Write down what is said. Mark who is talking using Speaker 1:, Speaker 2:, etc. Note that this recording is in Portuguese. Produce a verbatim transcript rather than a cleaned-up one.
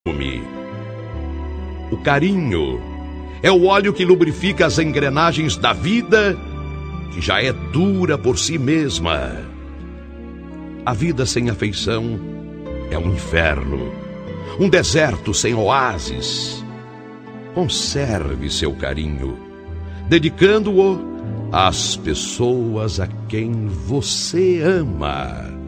Speaker 1: O carinho é o óleo que lubrifica as engrenagens da vida, que já é dura por si mesma. A vida sem afeição é um inferno, um deserto sem oásis. Conserve seu carinho, dedicando-o às pessoas a quem você ama.